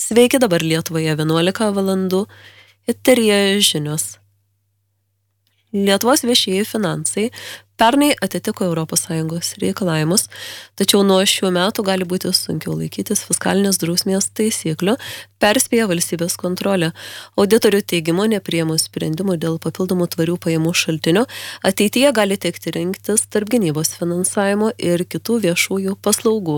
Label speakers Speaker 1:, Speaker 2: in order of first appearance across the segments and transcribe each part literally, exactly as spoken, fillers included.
Speaker 1: Sveiki, dabar Lietuvoje vienuolika valandų, eteryje žinios. Lietuvos viešieji finansai pernai atitiko Europos Sąjungos reikalavimus, tačiau nuo šių metų gali būti sunkiau laikytis fiskalinės drausmės taisyklių, perspėja valstybės kontrolė. Auditorių teigimu, nepriėmus sprendimų dėl papildomų tvarių pajamų šaltinių, ateityje gali tekti rinktis tarp gynybos finansavimo ir kitų viešųjų paslaugų.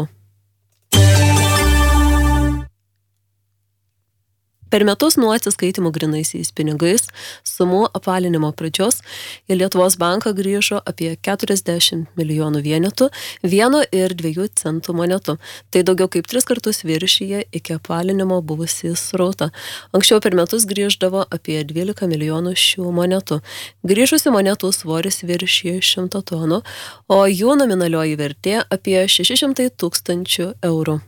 Speaker 1: Per metus nuo atsiskaitimų grynaisiais pinigais sumų apvalinimo pradžios į Lietuvos banką grįžo apie keturiasdešimt milijonų vienetų, vieno ir dviejų centų monetų. Tai daugiau kaip tris kartus viršyje iki apvalinimo buvusį srautą. Anksčiau per metus grįždavo apie dvylika milijonų šių monetų. Grįžusių monetų svoris viršyje šimto tonų, o jų nominalioji vertė apie šeši šimtai tūkstančių eurų.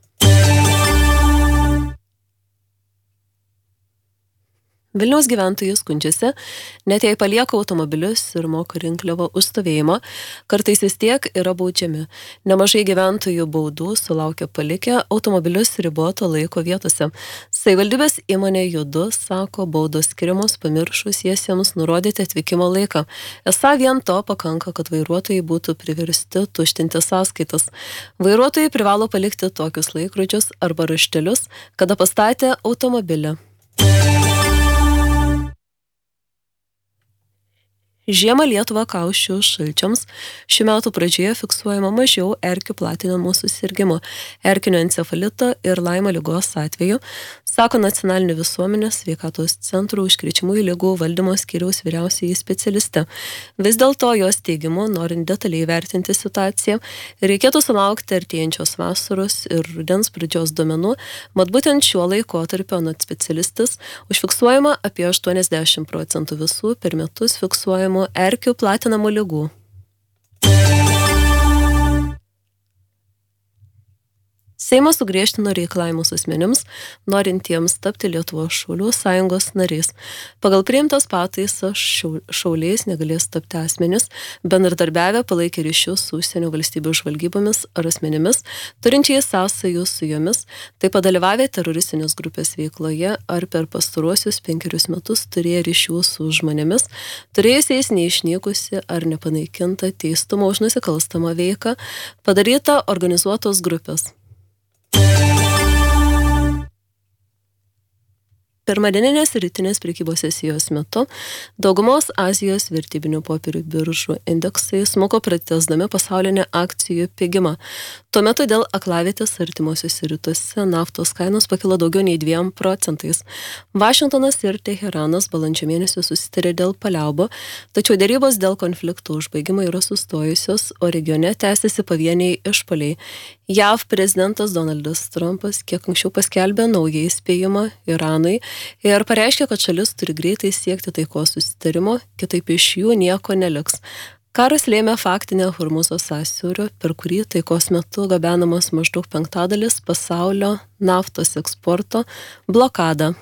Speaker 1: Vilniaus gyventojai skundžiasi, net jei palieka automobilius ir moka rinkliavą už stovėjimą, kartais vis tiek yra baudžiami. Nemažai gyventojų baudų sulaukia palikę automobilius riboto laiko vietose. Savivaldybės įmonė Judu sako, baudos skiriamos pamiršusiesiems nurodyti atvykimo laiką. Esą vien to pakanka, kad vairuotojai būtų priversti tuštinti sąskaitas. Vairuotojai privalo palikti tokius laikrodžius arba raštelius, kada pastatė automobilį. Žiemą Lietuvą kausčius šalčiams šių metų pradžioje fiksuojama mažiau erkių platinamų susirgimų, erkinio encefalito ir Laimo ligos atveju, sako Nacionalinio visuomenės sveikatos centro užkrečiamųjų ligų valdymo skyriaus vyriausioji specialistė. Vis dėlto jos teigimu, norint detaliai vertinti situaciją, reikėtų sulaukti artėjančios vasaros ir rudens pradžios duomenų, mat būtent šiuo laikotarpiu, anot specialistas, užfiksuojama apie aštuoniasdešimt procentų visų per metus fiksuojamų erkių platinamų ligų. Seimas sugriežtino reikalavimus asmenims, norintiems tapti Lietuvos šaulių sąjungos nariais. Pagal priimtas pataisas šauliais negalės tapti asmenys, bendradarbiavę palaikę ryšius su užsienio valstybių žvalgybomis ar asmenimis, turinčiais sąsajų su jomis, taip pat dalyvavę teroristinės grupės veikloje ar per pastaruosius penkerius metus turėję ryšių su žmonėmis, turėjusiais neišnykusi ar nepanaikintą teistumą už nusikalstamą veiką, padarytą organizuotos grupės. Pirmadieninės rytinės prekybos sesijos metu daugumos Azijos vertybinių popierių biržų indeksai smuko pratęsdami pasaulinę akcijų pigimą. Tuo metu dėl aklavietės artimuosiuose rytuose naftos kainos pakilo daugiau nei dviem procentais. Vašingtonas ir Teheranas balandžio mėnesį susitarė dėl paliaubų, tačiau derybos dėl konfliktų užbaigimo yra sustojusios, o regione tęsiasi pavieniai išpuoliai. J A V prezidentas Donaldas Trumpas kiek anksčiau paskelbė naują įspėjimą Iranui ir pareiškė, kad šalis turi greitai siekti taikos susitarimo, kitaip iš jų nieko neliks. Karas lėmė faktinę Hormuzo sąsiaurio, per kurį taikos metu gabenamas maždaug penktadalis pasaulio naftos eksporto, blokadą.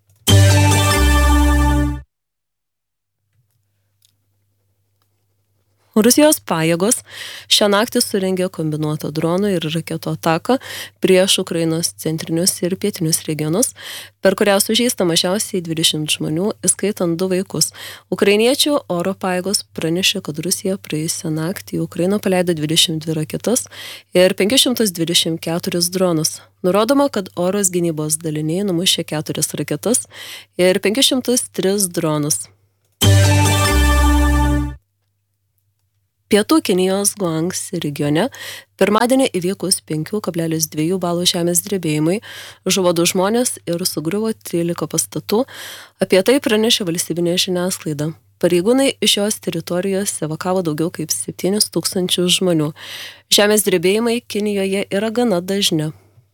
Speaker 1: Rusijos pajėgos šią naktį surengė kombinuotą dronų ir raketų ataką prieš Ukrainos centrinius ir pietinius regionus, per kurią sužeista mažiausiai dvidešimt žmonių, įskaitant du vaikus. Ukrainiečių oro pajėgos pranešė, kad Rusija praėjusią naktį į Ukrainą paleido dvidešimt dvi raketas ir penkis šimtus dvidešimt keturis dronus. Nurodoma, kad oros gynybos daliniai numušė keturias raketas ir penkis šimtus tris dronus. Pietų Kinijos Guangsi regione pirmadienį įvykus penkių kablelis dviejų balų žemės drebėjimui žuvo du žmonės ir sugriuvo trylika pastatų. Apie tai pranešė valstybinė žiniasklaida. Pareigūnai iš šios teritorijos evakavo daugiau kaip septynis tūkstančius žmonių. Žemės drebėjimai Kinijoje yra gana dažni.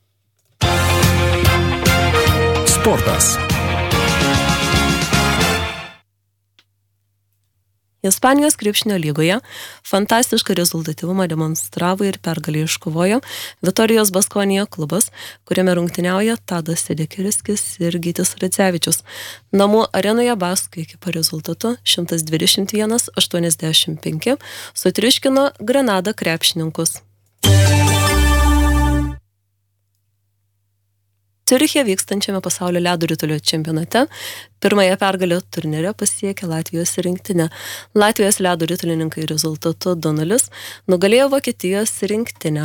Speaker 2: Sportas.
Speaker 1: Ispanijos krepšinio lygoje fantastišką rezultatyvumą demonstravo ir pergalę iškovojo Vitorijos Baskonija klubas, kuriame rungtyniauja Tadas Sedekerskis ir Gytis Radzevičius. Namų arenoje Baskų ekipa rezultatu šimtas dvidešimt vienas aštuoniasdešimt penki sutriuškino Granada krepšininkus. Ciuriche vykstančiame pasaulio ledo ritulio čempionate pirmąją pergalę turnyre pasiekė Latvijos rinktinė. Latvijos ledo ritulininkai rezultatu du nulis nugalėjo Vokietijos rinktinę.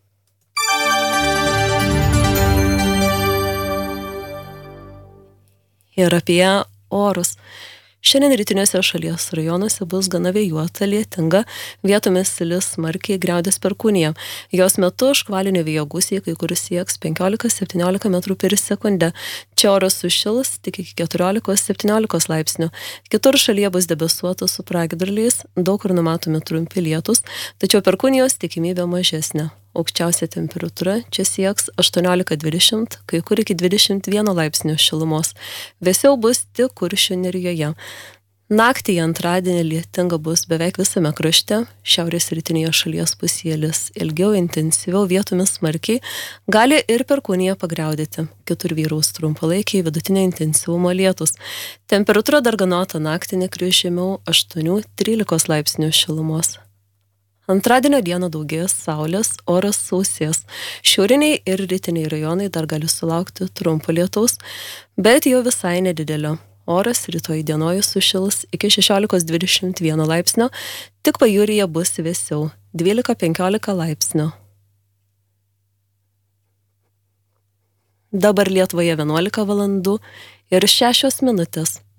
Speaker 1: Ir apie orus. Šiandien rytiniuose šalies rajonuose bus gana vėjuota, lietinga, vietomis lis smarkiai griaudės perkūnija. Jos metu škvalinio vėjo gūsiai kai kur sieks penkiolika septyniolika metrų per sekundę. Čia oras sušils tik iki keturiolikos septyniolikos laipsnių. Kitur šalyje bus debesuota su pragiedruliais, daug kur numatomi trumpi lietūs, tačiau perkūnijos tikimybė mažesnė. Aukščiausia temperatūra čia sieks aštuoniolika dvidešimt, kai kur iki dvidešimt vieno laipsnio šilumos. Vėsiau bus tik Kuršių nerijoje. Naktį į antradienį lietinga bus beveik visame krašte, šiaurės rytinėje šalies pusėje lis ilgiau, intensyviau, vietomis smarkiai, gali ir perkūnija pagriaudėti. Kitur vyraus trumpalaikiai vidutinio intensyvumo lietūs. Temperatūra darganota naktį nekris žemiau aštuonių trylikos laipsnių šilumos. Antradienio dieną daugės saulės, oras sausės. Šiauriniai ir rytiniai rajonai dar gali sulaukti trumpo lietaus, bet jau visai nedidelio. Oras rytoj dienojus sušils iki šešiolikos dvidešimt vieno laipsnio, tik pajūryje bus vėsiau dvylika penkiolika laipsnių. Dabar Lietuvoje vienuolika valandų ir šešios minutės.